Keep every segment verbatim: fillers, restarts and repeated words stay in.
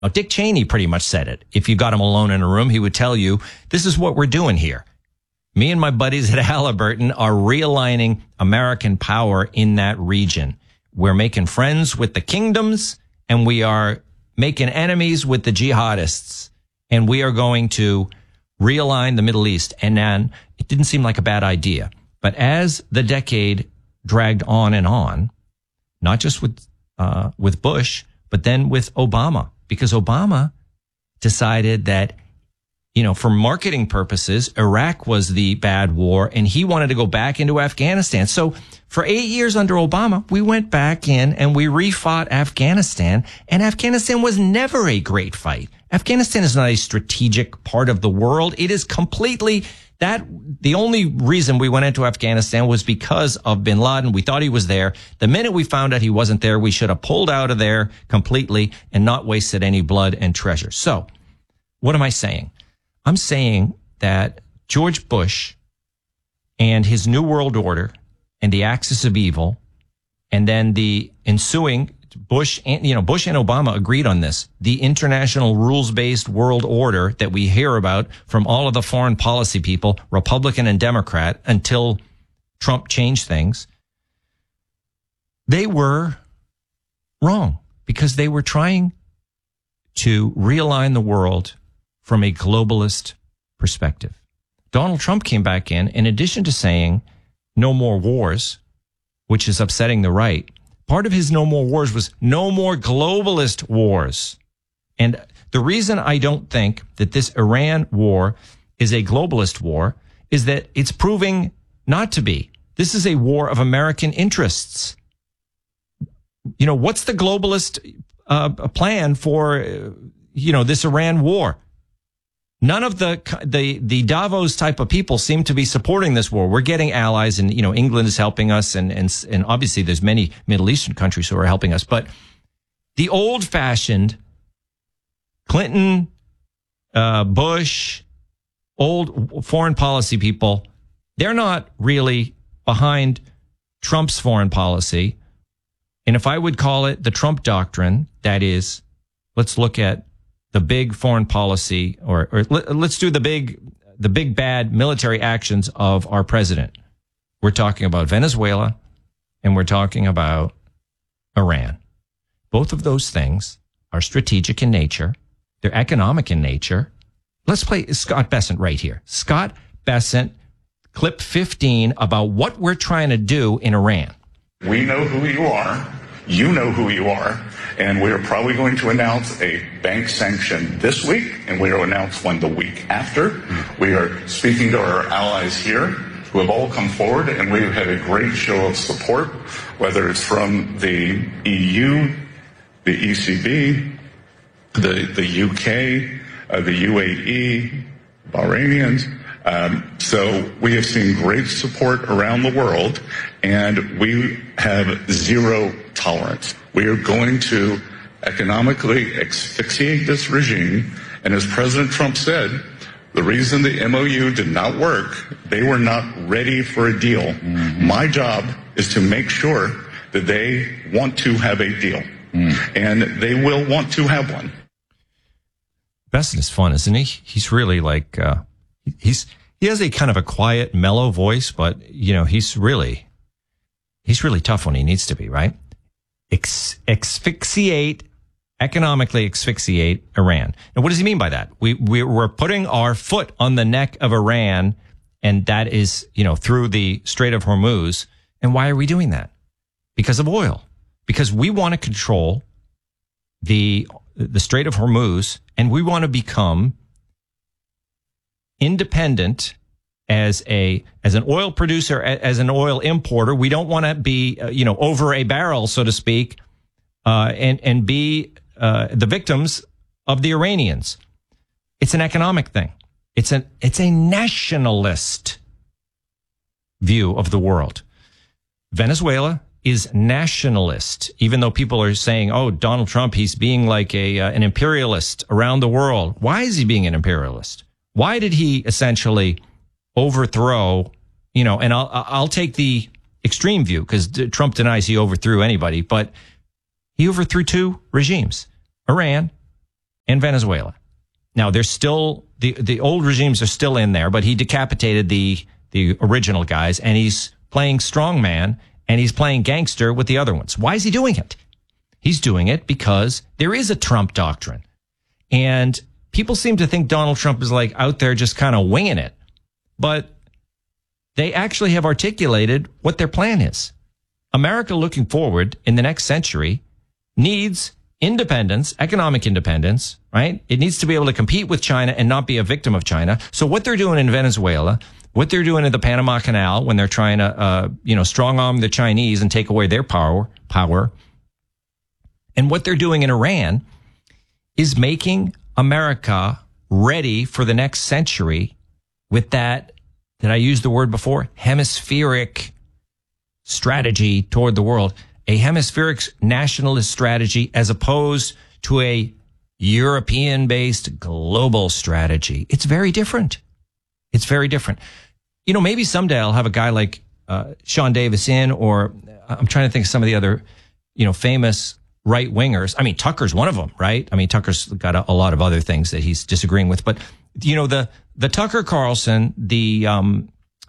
Now, Dick Cheney pretty much said it. If you got him alone in a room, he would tell you, this is what we're doing here. Me and my buddies at Halliburton are realigning American power in that region. We're making friends with the kingdoms, and we are making enemies with the jihadists. And we are going to realign the Middle East. And then it didn't seem like a bad idea. But as the decade dragged on and on, not just with uh, with Bush, but then with Obama, because Obama decided that, you know, for marketing purposes, Iraq was the bad war, and he wanted to go back into Afghanistan. So for eight years under Obama, we went back in and we refought Afghanistan, and Afghanistan was never a great fight. Afghanistan is not a strategic part of the world. It is completely that. The only reason we went into Afghanistan was because of bin Laden. We thought he was there. The minute we found out he wasn't there, we should have pulled out of there completely and not wasted any blood and treasure. So what am I saying? I'm saying that George Bush and his New World Order and the axis of evil, and then the ensuing Bush and, you know, Bush and Obama agreed on this, the international rules-based world order that we hear about from all of the foreign policy people, Republican and Democrat, until Trump changed things. They were wrong because they were trying to realign the world from a globalist perspective. Donald Trump came back in, in addition to saying no more wars, which is upsetting the right. Part of his no more wars was no more globalist wars. And the reason I don't think that this Iran war is a globalist war is that it's proving not to be. This is a war of American interests. You know, what's the globalist uh, plan for, uh, you know, this Iran war? None of the, the, the Davos type of people seem to be supporting this war. We're getting allies, and, you know, England is helping us, and, and, and obviously there's many Middle Eastern countries who are helping us. But the old fashioned Clinton, uh, Bush, old foreign policy people, they're not really behind Trump's foreign policy. And if I would call it the Trump doctrine, that is, let's look at the big foreign policy, or, or let, let's do the big, the big bad military actions of our president. We're talking about Venezuela, and we're talking about Iran. Both of those things are strategic in nature. They're economic in nature. Let's play Scott Bessent right here. Scott Bessent, clip fifteen, about what we're trying to do in Iran. We know who you are. You know who you are. And we are probably going to announce a bank sanction this week, and we will announce one the week after. We are speaking to our allies here who have all come forward, and we have had a great show of support, whether it's from the E U, the E C B, the, the U K, uh, the U A E, Bahrainians. Um, so we have seen great support around the world, and we have zero tolerance. We are going to economically asphyxiate this regime. And as President Trump said, the reason the M O U did not work, they were not ready for a deal. Mm-hmm. My job is to make sure that they want to have a deal. Mm. And they will want to have one. Bessent is fun, isn't he? He's really like, uh, he's, he has a kind of a quiet, mellow voice, but, you know, he's really, he's really tough when he needs to be, right? Ex- asphyxiate, economically asphyxiate Iran. And what does he mean by that? We, we, we're putting our foot on the neck of Iran, and that is, you know, through the Strait of Hormuz. And why are we doing that? Because of oil. Because we want to control the, the Strait of Hormuz, and we want to become independent as a, as an oil producer, as an oil importer. We don't want to be, uh, you know, over a barrel, so to speak, uh, and, and be, uh, the victims of the Iranians. It's an economic thing. It's an, it's a nationalist view of the world. Venezuela is nationalist, even though people are saying, oh, Donald Trump, he's being like a, uh, an imperialist around the world. Why is he being an imperialist? Why did he essentially overthrow, you know, and I'll, I'll take the extreme view because Trump denies he overthrew anybody, but he overthrew two regimes, Iran and Venezuela. Now, there's still, the, the old regimes are still in there, but he decapitated the, the original guys, and he's playing strongman, and he's playing gangster with the other ones. Why is he doing it? He's doing it because there is a Trump doctrine. And people seem to think Donald Trump is like out there just kind of winging it. But they actually have articulated what their plan is. America looking forward in the next century needs independence, economic independence, right? It needs to be able to compete with China and not be a victim of China. So what they're doing in Venezuela, what they're doing in the Panama Canal when they're trying to, uh, you know, strong arm the Chinese and take away their power, power, and what they're doing in Iran is making America ready for the next century with that, did I use the word before? Hemispheric strategy toward the world. A hemispheric nationalist strategy as opposed to a European-based global strategy. It's very different. It's very different. You know, maybe someday I'll have a guy like uh, Sean Davis in, or I'm trying to think of some of the other, you know, famous right-wingers. I mean, Tucker's one of them, right? I mean, Tucker's got a, a lot of other things that he's disagreeing with. But, you know, the the Tucker Carlson, the um,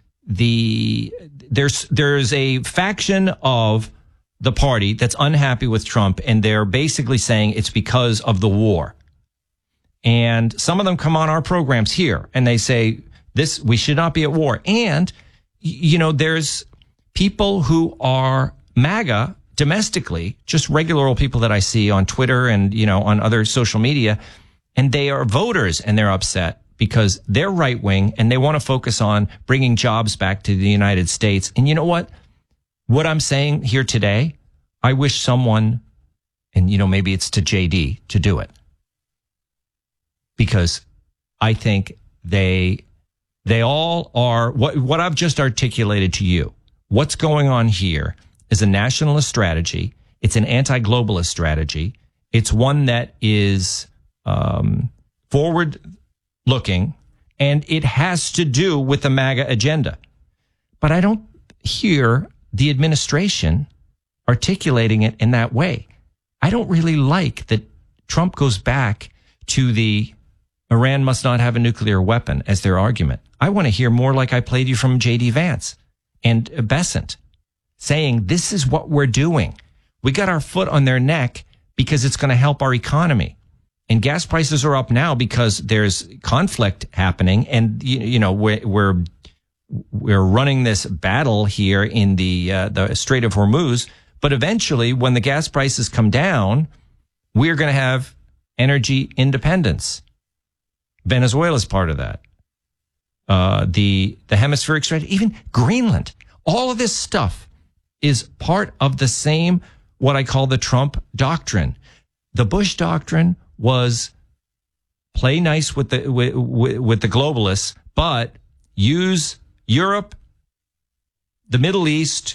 the there's there's a faction of the party that's unhappy with Trump, and they're basically saying it's because of the war. And some of them come on our programs here and they say this, we should not be at war. And, you know, there's people who are MAGA domestically, just regular old people that I see on Twitter and, you know, on other social media, and they are voters and they're upset because they're right wing and they want to focus on bringing jobs back to the United States. And you know what? What I'm saying here today, I wish someone, and you know, maybe it's to J D to do it, because I think they, they all are what, what I've just articulated to you. What's going on here is a nationalist strategy. It's an anti-globalist strategy. It's one that is, um, forward looking, and it has to do with the MAGA agenda. But I don't hear the administration articulating it in that way. I don't really like that Trump goes back to the Iran must not have a nuclear weapon as their argument. I want to hear more like I played you from J D Vance and Bessent saying this is what we're doing. We got our foot on their neck because it's going to help our economy. And gas prices are up now because there's conflict happening, and you, you know we're, we're we're running this battle here in the uh, the Strait of Hormuz. But eventually, when the gas prices come down, we're going to have energy independence. Venezuela's part of that. Uh, the the hemispheric strategy, even Greenland, all of this stuff is part of the same, what I call the Trump doctrine. The Bush doctrine was play nice with the with, with the globalists, but use Europe, the Middle East,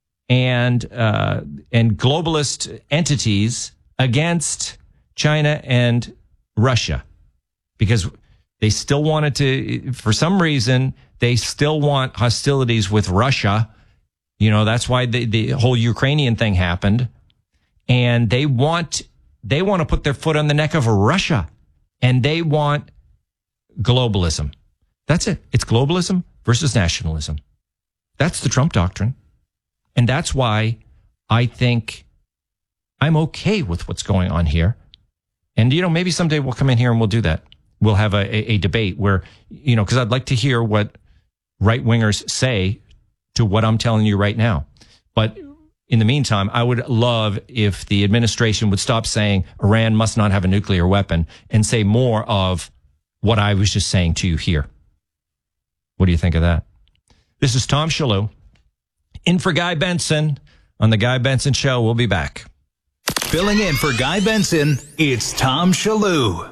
and uh, and globalist entities against China and Russia, because they still wanted to, for some reason, they still want hostilities with Russia. You know, that's why the, the whole Ukrainian thing happened. And they want, they want to put their foot on the neck of Russia, and they want globalism. That's it. It's globalism versus nationalism. That's the Trump doctrine. And that's why I think I'm okay with what's going on here. And, you know, maybe someday we'll come in here and we'll do that. We'll have a, a, a debate where, you know, because I'd like to hear what right-wingers say to what I'm telling you right now. But in the meantime, I would love if the administration would stop saying Iran must not have a nuclear weapon and say more of what I was just saying to you here. What do you think of that? This is Tom Shalhoub, in for Guy Benson on the Guy Benson Show. We'll be back. Filling in for Guy Benson, it's Tom Shalhoub.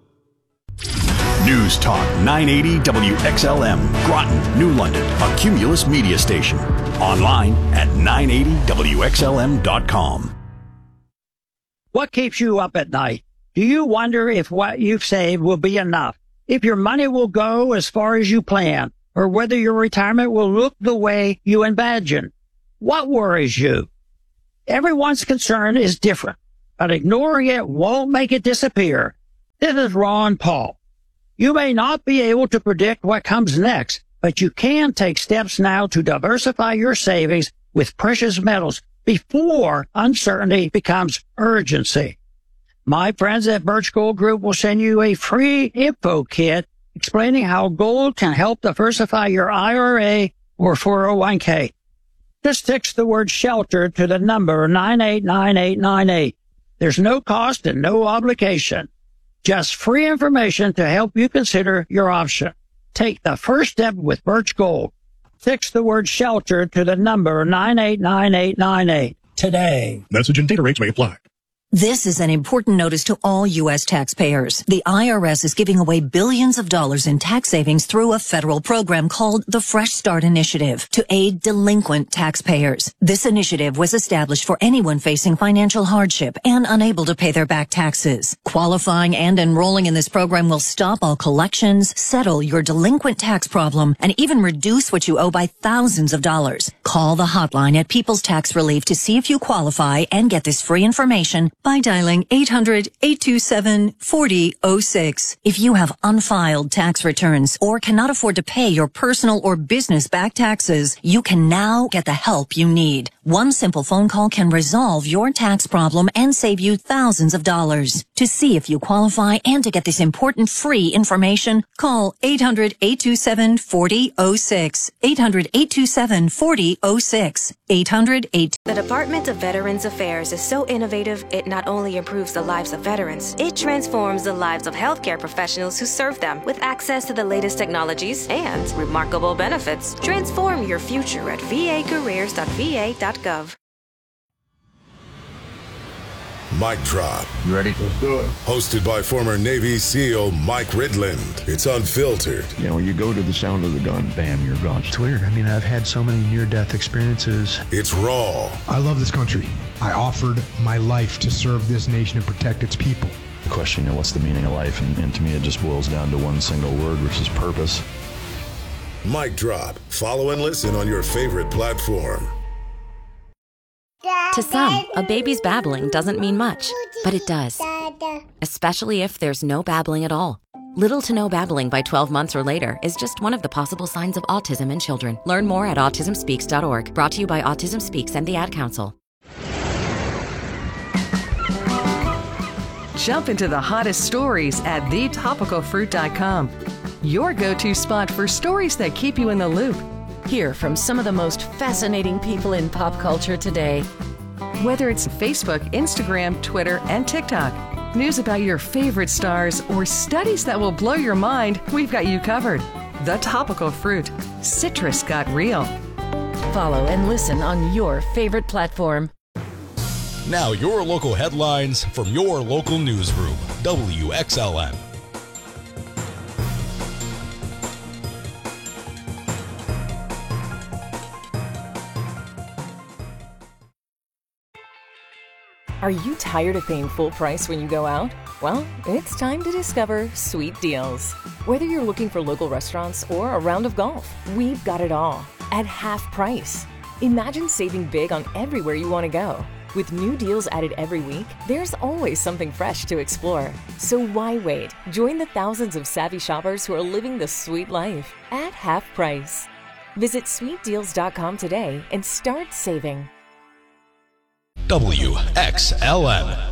News Talk nine eighty W X L M, Groton, New London, a Cumulus media station. Online at nine eighty W X L M dot com. What keeps you up at night? Do you wonder if what you've saved will be enough? If your money will go as far as you plan? Or whether your retirement will look the way you imagine? What worries you? Everyone's concern is different, but ignoring it won't make it disappear. This is Ron Paul. You may not be able to predict what comes next, but you can take steps now to diversify your savings with precious metals before uncertainty becomes urgency. My friends at Birch Gold Group will send you a free info kit explaining how gold can help diversify your I R A or four oh one k. Just text the word shelter to the number nine eight nine eight nine eight. There's no cost and no obligation. Just free information to help you consider your option. Take the first step with Birch Gold. Text the word shelter to the number nine eight nine eight nine eight today. Message and data rates may apply. This is an important notice to all U S taxpayers. The I R S is giving away billions of dollars in tax savings through a federal program called the Fresh Start Initiative to aid delinquent taxpayers. This initiative was established for anyone facing financial hardship and unable to pay their back taxes. Qualifying and enrolling in this program will stop all collections, settle your delinquent tax problem, and even reduce what you owe by thousands of dollars. Call the hotline at People's Tax Relief to see if you qualify and get this free information by dialing eight hundred, eight two seven, four oh zero six. If you have unfiled tax returns or cannot afford to pay your personal or business back taxes, you can now get the help you need. One simple phone call can resolve your tax problem and save you thousands of dollars. To see if you qualify and to get this important free information, call eight hundred, eight two seven, four oh zero six. eight hundred, eight two seven, four oh zero six. eight hundred, eight The Department of Veterans Affairs is so innovative, it not only improves the lives of veterans, it transforms the lives of healthcare professionals who serve them with access to the latest technologies and remarkable benefits. Transform your future at v a careers dot v a dot gov. Mic Drop. You ready? Let's do it. Hosted by former Navy SEAL Mike Ridland. It's unfiltered. You know, when you go to the sound of the gun, bam, you're gone. It's weird. I mean, I've had so many near-death experiences. It's raw. I love this country. I offered my life to serve this nation and protect its people. The question, you know, what's the meaning of life? And, and to me, it just boils down to one single word, which is purpose. Mic Drop. Follow and listen on your favorite platform. To some, a baby's babbling doesn't mean much, but it does. Especially if there's no babbling at all. Little to no babbling by twelve months or later is just one of the possible signs of autism in children. Learn more at autism speaks dot org. Brought to you by Autism Speaks and the Ad Council. Jump into the hottest stories at the topical fruit dot com. Your go-to spot for stories that keep you in the loop. Hear from some of the most fascinating people in pop culture today. Whether it's Facebook, Instagram, Twitter, and TikTok, news about your favorite stars, or studies that will blow your mind, we've got you covered. The Topical Fruit. Citrus got real. Follow and listen on your favorite platform. Now your local headlines from your local newsroom. W X L M. Are you tired of paying full price when you go out? Well, it's time to discover Sweet Deals. Whether you're looking for local restaurants or a round of golf, we've got it all at half price. Imagine saving big on everywhere you want to go. With new deals added every week, there's always something fresh to explore. So why wait? Join the thousands of savvy shoppers who are living the sweet life at half price. Visit sweet deals dot com today and start saving. W X L M.